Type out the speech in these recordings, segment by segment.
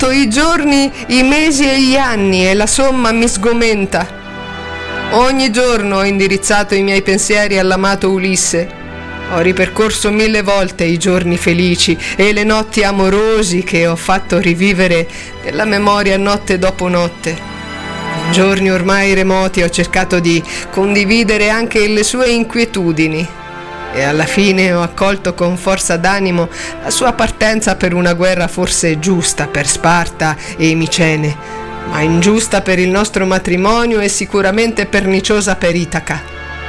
I giorni, i mesi e gli anni e la somma mi sgomenta. Ogni giorno ho indirizzato i miei pensieri all'amato Ulisse. Ho ripercorso 1000 volte i giorni felici e le notti amorosi che ho fatto rivivere nella memoria notte dopo notte. In giorni ormai remoti ho cercato di condividere anche le sue inquietudini e alla fine ho accolto con forza d'animo la sua partenza per una guerra forse giusta per Sparta e Micene, ma ingiusta per il nostro matrimonio e sicuramente perniciosa per Itaca.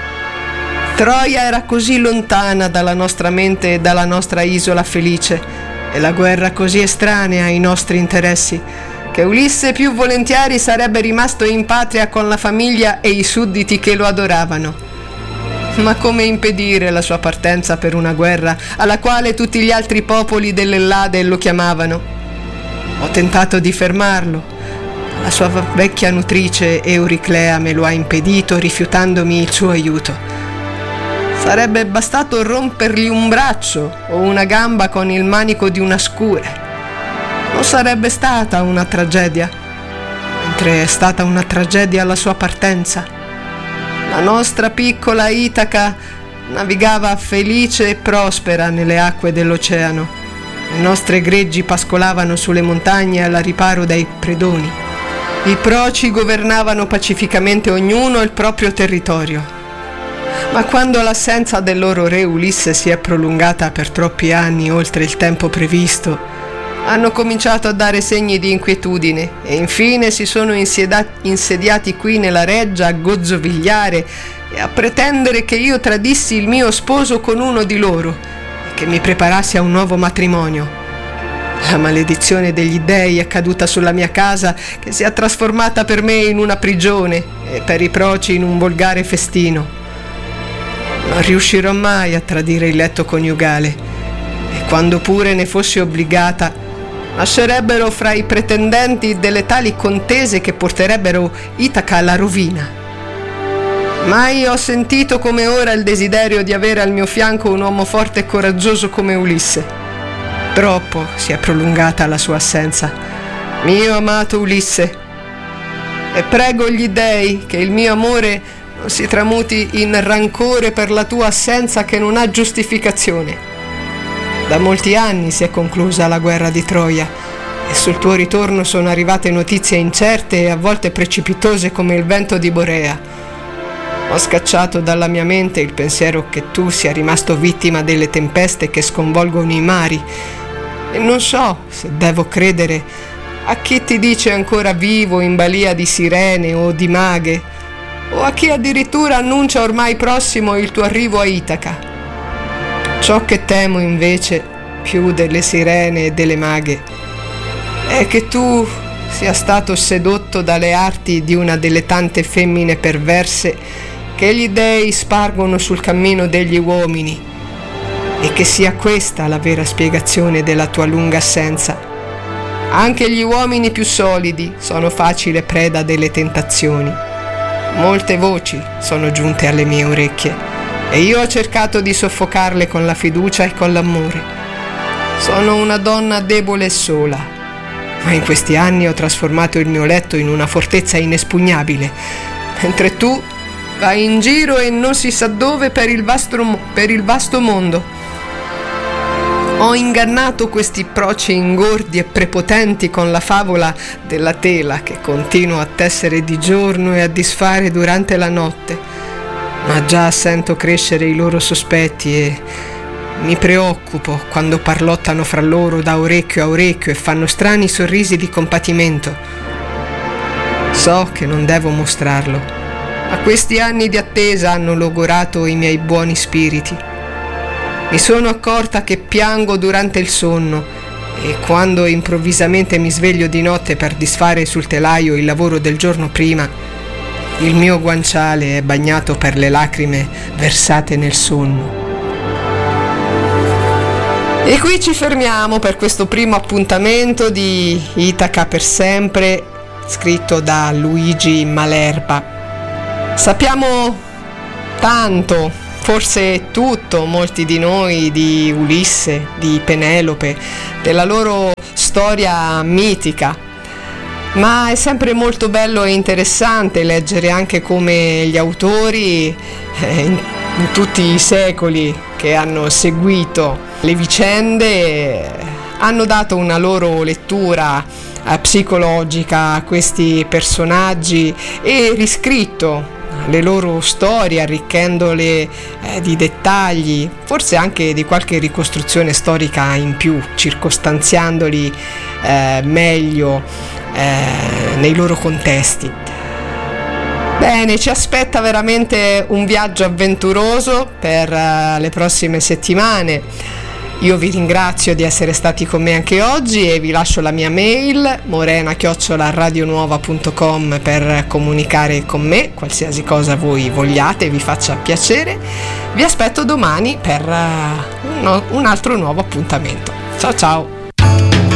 Troia era così lontana dalla nostra mente e dalla nostra isola felice, e la guerra così estranea ai nostri interessi, che Ulisse più volentieri sarebbe rimasto in patria con la famiglia e i sudditi che lo adoravano. Ma come impedire la sua partenza per una guerra alla quale tutti gli altri popoli dell'Ellade lo chiamavano? Ho tentato di fermarlo. La sua vecchia nutrice Euriclea me lo ha impedito, rifiutandomi il suo aiuto. Sarebbe bastato rompergli un braccio o una gamba con il manico di una scure. Non sarebbe stata una tragedia, mentre è stata una tragedia la sua partenza. La nostra piccola Itaca navigava felice e prospera nelle acque dell'oceano. Le nostre greggi pascolavano sulle montagne alla riparo dai predoni. I proci governavano pacificamente ognuno il proprio territorio. Ma quando l'assenza del loro re Ulisse si è prolungata per troppi anni oltre il tempo previsto, hanno cominciato a dare segni di inquietudine e infine si sono insediati qui nella reggia a gozzovigliare e a pretendere che io tradissi il mio sposo con uno di loro e che mi preparassi a un nuovo matrimonio. La maledizione degli dèi è caduta sulla mia casa, che si è trasformata per me in una prigione e per i proci in un volgare festino. Non riuscirò mai a tradire il letto coniugale e quando pure ne fossi obbligata, nascerebbero fra i pretendenti delle tali contese che porterebbero Itaca alla rovina. Mai ho sentito come ora il desiderio di avere al mio fianco un uomo forte e coraggioso come Ulisse. Troppo si è prolungata la sua assenza, mio amato Ulisse, e prego gli dèi che il mio amore non si tramuti in rancore per la tua assenza che non ha giustificazione. Da molti anni si è conclusa la guerra di Troia e sul tuo ritorno sono arrivate notizie incerte e a volte precipitose come il vento di Borea. Ho scacciato dalla mia mente il pensiero che tu sia rimasto vittima delle tempeste che sconvolgono i mari e non so se devo credere a chi ti dice ancora vivo in balia di sirene o di maghe o a chi addirittura annuncia ormai prossimo il tuo arrivo a Itaca. Ciò che temo invece, più delle sirene e delle maghe, è che tu sia stato sedotto dalle arti di una delle tante femmine perverse che gli dèi spargono sul cammino degli uomini e che sia questa la vera spiegazione della tua lunga assenza. Anche gli uomini più solidi sono facile preda delle tentazioni. Molte voci sono giunte alle mie orecchie e io ho cercato di soffocarle con la fiducia e con l'amore. Sono una donna debole e sola, ma in questi anni ho trasformato il mio letto in una fortezza inespugnabile, mentre tu vai in giro e non si sa dove per il vasto mondo. Ho ingannato questi proci ingordi e prepotenti con la favola della tela che continua a tessere di giorno e a disfare durante la notte. Ma già sento crescere i loro sospetti e mi preoccupo quando parlottano fra loro da orecchio a orecchio e fanno strani sorrisi di compatimento. So che non devo mostrarlo, ma questi anni di attesa hanno logorato i miei buoni spiriti. Mi sono accorta che piango durante il sonno e quando improvvisamente mi sveglio di notte per disfare sul telaio il lavoro del giorno prima, il mio guanciale è bagnato per le lacrime versate nel sonno. E qui ci fermiamo per questo primo appuntamento di Itaca per sempre, scritto da Luigi Malerba. Sappiamo tanto, forse tutto, molti di noi, di Ulisse, di Penelope, della loro storia storia mitica, ma è sempre molto bello e interessante leggere anche come gli autori in tutti i secoli che hanno seguito le vicende hanno dato una loro lettura psicologica a questi personaggi e riscritto le loro storie, arricchendole di dettagli, forse anche di qualche ricostruzione storica in più, circostanziandoli meglio nei loro contesti. Bene, ci aspetta veramente un viaggio avventuroso per le prossime settimane. Io vi ringrazio di essere stati con me anche oggi e vi lascio la mia mail morena@radionuova.com per comunicare con me qualsiasi cosa voi vogliate e vi faccia piacere. Vi aspetto domani per un altro nuovo appuntamento. Ciao ciao!